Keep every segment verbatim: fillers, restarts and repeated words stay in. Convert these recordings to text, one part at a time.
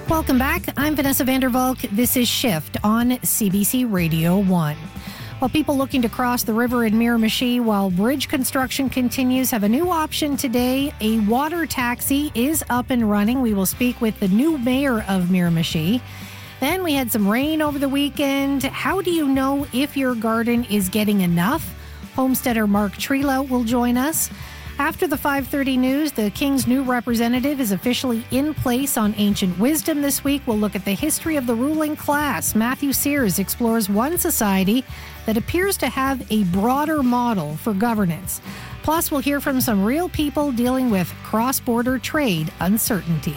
Welcome back. I'm Vanessa Vandervalk. This is Shift on C B C Radio one. Well, people looking to cross the river in Miramichi while bridge construction continues have a new option today. A water taxi is up and running. We will speak with the new mayor of Miramichi. Then we had some rain over the weekend. How do you know if your garden is getting enough? Homesteader Mark Trelout will join us. After the five thirty news, the King's new representative is officially in place on Ancient Wisdom this week. We'll look at the history of the ruling class. Matthew Sears explores one society that appears to have a broader model for governance. Plus, we'll hear from some real people dealing with cross-border trade uncertainty.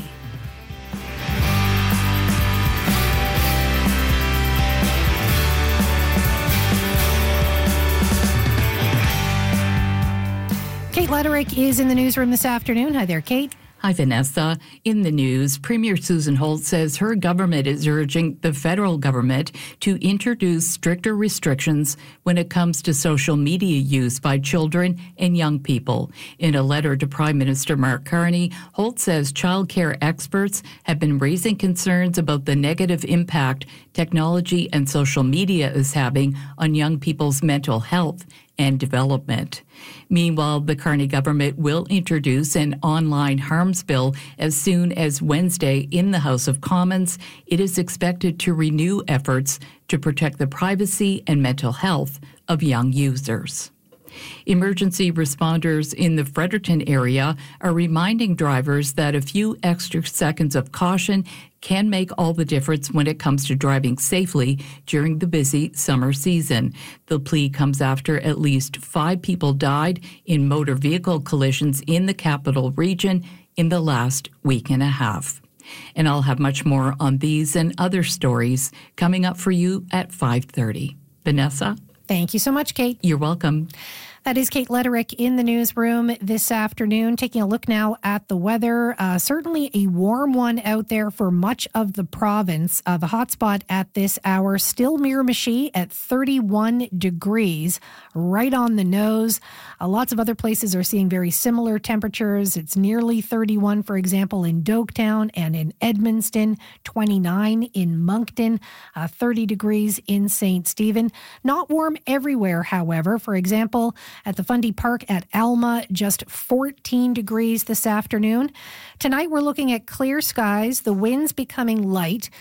Kate Lederick is in the newsroom this afternoon. Hi there, Kate. Hi, Vanessa. In the news, Premier Susan Holt says her government is urging the federal government to introduce stricter restrictions when it comes to social media use by children and young people. In a letter to Prime Minister Mark Carney, Holt says childcare experts have been raising concerns about the negative impact technology and social media is having on young people's mental health and development. Meanwhile, the Carney government will introduce an online harms bill as soon as Wednesday in the House of Commons. It is expected to renew efforts to protect the privacy and mental health of young users. Emergency responders in the Fredericton area are reminding drivers that a few extra seconds of caution can make all the difference when it comes to driving safely during the busy summer season. The plea comes after at least five people died in motor vehicle collisions in the capital region in the last week and a half. And I'll have much more on these and other stories coming up for you at five thirty. Vanessa? Thank you so much, Kate. You're welcome. That is Kate Lederick in the newsroom this afternoon. Taking a look now at the weather. Uh, certainly a warm one out there for much of the province. Uh, the hotspot at this hour, still Miramichi at thirty-one degrees, right on the nose. Uh, lots of other places are seeing very similar temperatures. It's nearly thirty-one, for example, in Doketown and in Edmundston, twenty-nine in Moncton, uh, thirty degrees in Saint Stephen. Not warm everywhere, however. For example, at the Fundy Park at Alma, just fourteen degrees this afternoon. Tonight, we're looking at clear skies, the winds becoming light.